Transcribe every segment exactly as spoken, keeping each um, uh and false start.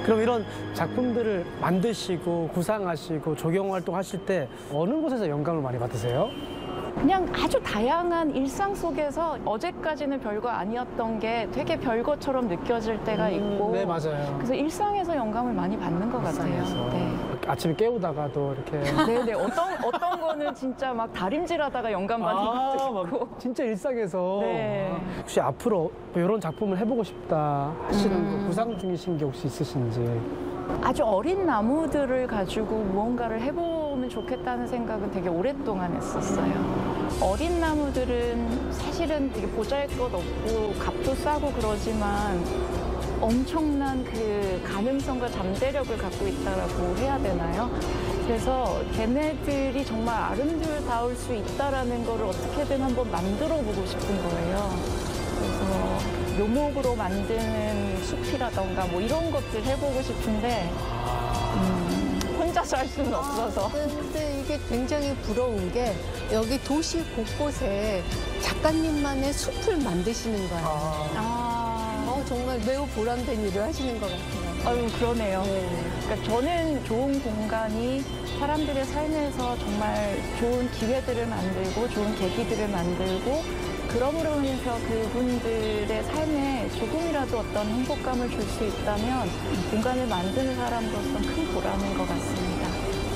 그럼 이런 작품들을 만드시고 구상하시고 조경 활동하실 때 어느 곳에서 영감을 많이 받으세요? 그냥 아주 다양한 일상 속에서 어제까지는 별거 아니었던 게 되게 별거처럼 느껴질 때가 있고. 음, 네, 맞아요. 그래서 일상에서 영감을 많이 받는 것 일상에서. 같아요. 네. 아침에 깨우다가도 이렇게 네네. 어떤, 어떤 거는 진짜 막 다림질하다가 영감 받는 아, 것도 막 있고. 진짜 일상에서 네. 아, 혹시 앞으로 뭐 이런 작품을 해보고 싶다 하시는 음. 거 구상 중이신 게 혹시 있으신지? 아주 어린 나무들을 가지고 무언가를 해보면 좋겠다는 생각은 되게 오랫동안 했었어요. 어린 나무들은 사실은 되게 보잘것없고 값도 싸고 그러지만 엄청난 그 가능성과 잠재력을 갖고 있다라고 해야 되나요? 그래서 걔네들이 정말 아름다울 수 있다라는 거를 어떻게든 한번 만들어 보고 싶은 거예요. 그래서 묘목으로 만드는 숲이라던가 뭐 이런 것들 해보고 싶은데 음, 혼자서 할 수는 없어서. 아, 근데 이게 굉장히 부러운 게 여기 도시 곳곳에 작가님만의 숲을 만드시는 거예요. 아, 어, 정말 매우 보람된 일을 하시는 것 같아요. 아유 그러네요. 네. 그러니까 저는 좋은 공간이 사람들의 삶에서 정말 좋은 기회들을 만들고 좋은 계기들을 만들고 그럼으로 인해서 그분들의 삶에 조금이라도 어떤 행복감을 줄 수 있다면 공간을 만드는 사람으로서 큰 보람인 것 같습니다.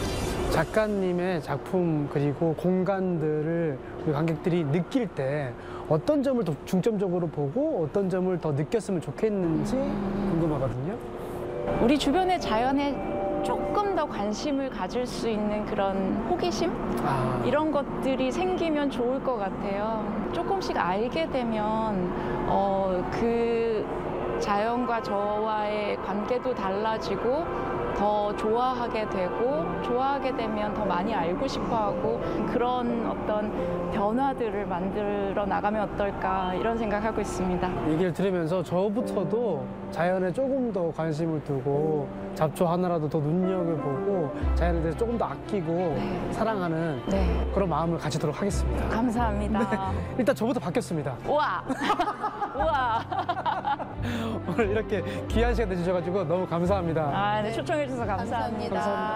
작가님의 작품 그리고 공간들을 우리 관객들이 느낄 때 어떤 점을 더 중점적으로 보고 어떤 점을 더 느꼈으면 좋겠는지 궁금하거든요. 우리 주변의 자연에 조금 더 관심을 가질 수 있는 그런 호기심? 아, 이런 것들이 생기면 좋을 것 같아요. 조금씩 알게 되면 어, 그 자연과 저와의 관계도 달라지고 더 좋아하게 되고 좋아하게 되면 더 많이 알고 싶어하고 그런 어떤 변화들을 만들어 나가면 어떨까 이런 생각하고 있습니다. 얘기를 들으면서 저부터도 자연에 조금 더 관심을 두고 잡초 하나라도 더 눈여겨보고 자연에 대해서 조금 더 아끼고 네. 사랑하는 네, 그런 마음을 가지도록 하겠습니다. 감사합니다. 일단 저부터 바뀌었습니다. 우와, 우와. 오늘 이렇게 귀한 시간 내주셔가지고 너무 감사합니다. 아, 네, 초청해 주셔서 감사합니다. 감사합니다. 감사합니다.